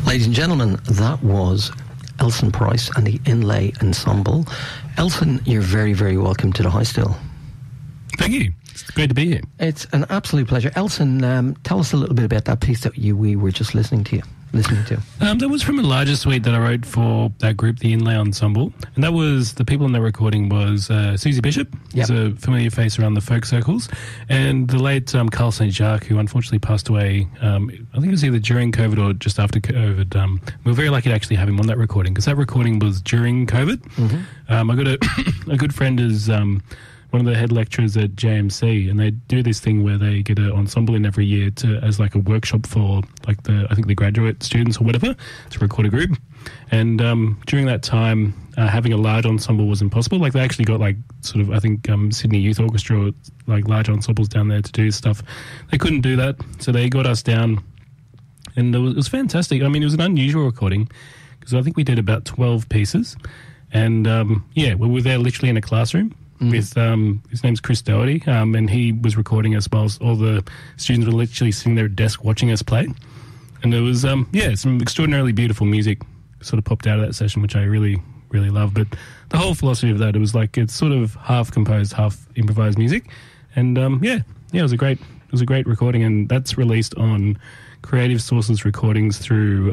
Ladies and gentlemen, that was Elson Price and the Inlay Ensemble. Elson, you're very, very welcome to the High Still. Thank you. It's great to be here. It's an absolute pleasure. Elson, tell us a little bit about that piece that we were just listening to. That was from a larger suite that I wrote for that group, the Inlay Ensemble. And that was, the people in that recording was Susie Bishop, who's a familiar face around the folk circles, and the late Carl St. Jacques, who unfortunately passed away, I think it was either during COVID or just after COVID. We were very lucky to actually have him on that recording, because that recording was during COVID. Mm-hmm. I got a good friend is one of the head lecturers at JMC, and they do this thing where they get an ensemble in every year as like a workshop for like the graduate students or whatever to record a group. And during that time, having a large ensemble was impossible. Like they actually got like sort of, I think Sydney Youth Orchestra, like large ensembles down there to do stuff. They couldn't do that, so they got us down, and it was fantastic. I mean, it was an unusual recording because I think we did about 12 pieces, and we were there literally in a classroom. With his name's Chris Doherty, and he was recording us whilst all the students were literally sitting there at desk watching us play. And there was some extraordinarily beautiful music sort of popped out of that session, which I really, really love. But the whole philosophy of that, it was like it's sort of half composed, half improvised music. And it was a great recording, and that's released on Creative Sources Recordings through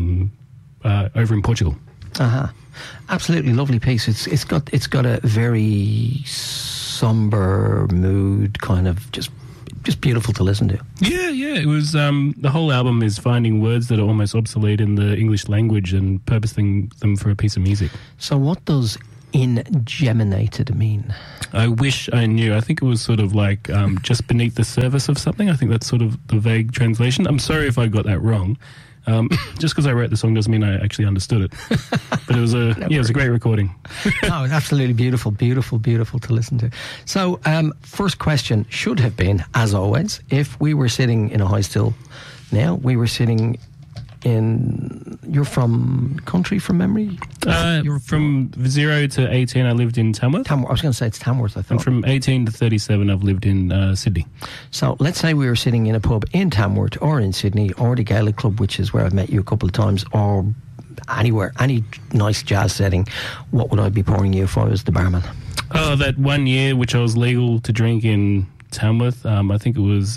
over in Portugal. Absolutely lovely piece. It's got a very somber mood, kind of just beautiful to listen to. Yeah. It was the whole album is finding words that are almost obsolete in the English language and purposing them for a piece of music. So what does ingeminated mean? I wish I knew. I think it was sort of like just beneath the surface of something. I think that's sort of the vague translation. I'm sorry if I got that wrong. Just because I wrote the song doesn't mean I actually understood it. But it was it was a great recording. No, absolutely beautiful to listen to. So, first question should have been, as always, if we were sitting in a high still now, we were sitting in... You're from country from memory? You're from 0 to 18, I lived in Tamworth. I was going to say it's Tamworth, I thought. And from 18 to 37, I've lived in Sydney. So let's say we were sitting in a pub in Tamworth or in Sydney or the Gaelic Club, which is where I've met you a couple of times, or anywhere, any nice jazz setting. What would I be pouring you if I was the barman? Oh, that 1 year which I was legal to drink in Tamworth, I think it was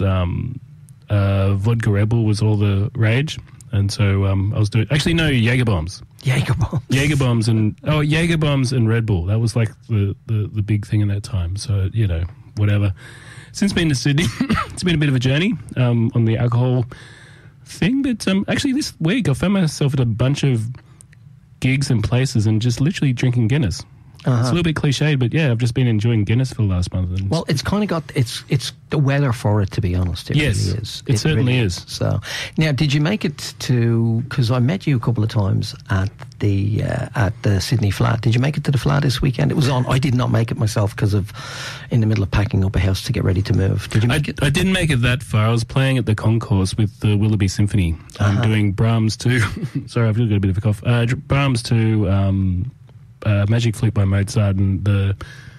Vodka Rebel was all the rage. And so I was doing... Actually, no, Jaeger Bombs. Jaeger Bombs. Jaeger Bombs and Red Bull. That was like the big thing in that time. So, whatever. Since being to Sydney, it's been a bit of a journey on the alcohol thing. But actually this week I found myself at a bunch of gigs and places and just literally drinking Guinness. It's a little bit cliched, but I've just been enjoying Guinness for the last month. Well, it's kind of got it's the weather for it, to be honest. It yes, really is. It certainly really is. So, now, did you make it to? Because I met you a couple of times at the Sydney Flat. Did you make it to the Flat this weekend? It was on. I did not make it myself because of in the middle of packing up a house to get ready to move. Did you make it? I didn't make it that far. I was playing at the Concourse with the Willoughby Symphony. I'm doing Brahms to. Sorry, I've got a bit of a cough. Brahms to. Magic Flute by Mozart and the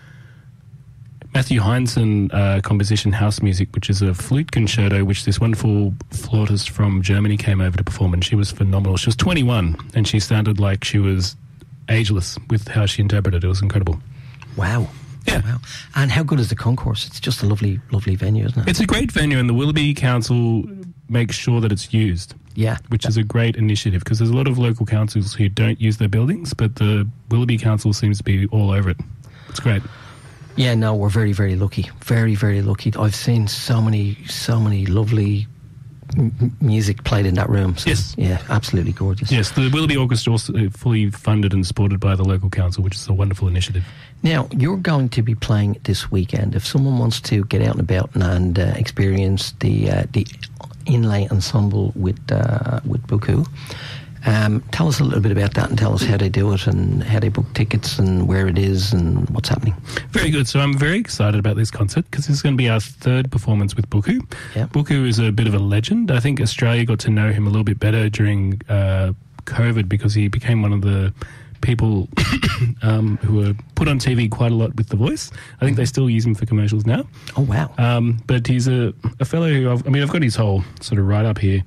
Matthew Heinzen composition House Music, which is a flute concerto which this wonderful flautist from Germany came over to perform, and she was phenomenal. She was 21 and she sounded like she was ageless with how she interpreted it. It was incredible. Wow. Yeah. Wow. And how good is the Concourse? It's just a lovely, lovely venue, isn't it? It's a great venue, and the Willoughby Council makes sure that it's used. Yeah. Which is a great initiative, because there's a lot of local councils who don't use their buildings, but the Willoughby Council seems to be all over it. It's great. Yeah, no, we're very, very lucky. Very, very lucky. I've seen so many lovely music played in that room. So, yes. Yeah, absolutely gorgeous. Yes, the Willoughby Orchestra is fully funded and supported by the local council, which is a wonderful initiative. Now, you're going to be playing this weekend. If someone wants to get out and about and experience the Inlay Ensemble with Buku, tell us a little bit about that and tell us how they do it and how they book tickets and where it is and what's happening. Very good. So I'm very excited about this concert because this is going to be our third performance with Buku. Yep. Buku is a bit of a legend. I think Australia got to know him a little bit better during COVID because he became one of the people who were put on TV quite a lot with The Voice. I think they still use him for commercials now. Oh, wow. But he's a fellow who, I've got his whole sort of write-up here.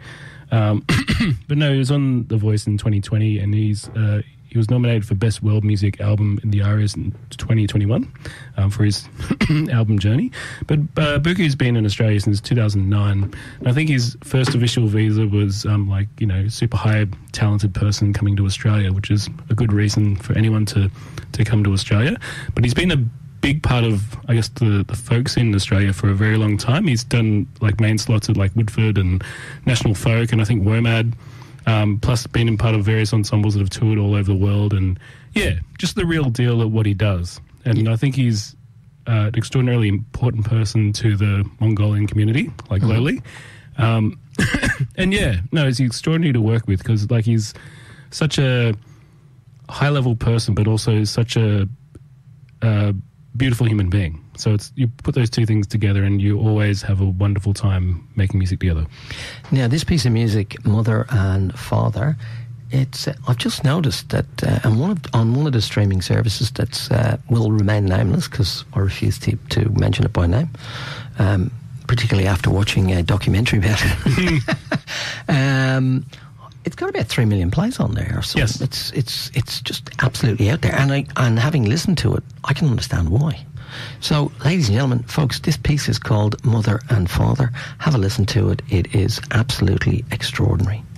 But no, he was on The Voice in 2020, and he was nominated for Best World Music Album in the ARIAs in 2021 for his album Journey. But Buku's been in Australia since 2009. And I think his first official visa was super high talented person coming to Australia, which is a good reason for anyone to come to Australia. But he's been a big part of, I guess, the folk scene in Australia for a very long time. He's done main slots at Woodford and National Folk, and I think WOMAD. Plus been in part of various ensembles that have toured all over the world, and just the real deal at what he does. And I think he's an extraordinarily important person to the Mongolian community, globally. And he's extraordinary to work with because he's such a high level person, but also such a beautiful human being. So you put those two things together and you always have a wonderful time making music together. Now, this piece of music, Mother and Father, I've just noticed that on one of the streaming services that will remain nameless because I refuse to mention it by name, particularly after watching a documentary about it. It's got about 3 million plays on there. So yes. It's just absolutely out there. And having listened to it, I can understand why. So, ladies and gentlemen, folks, this piece is called Mother and Father. Have a listen to it. It is absolutely extraordinary.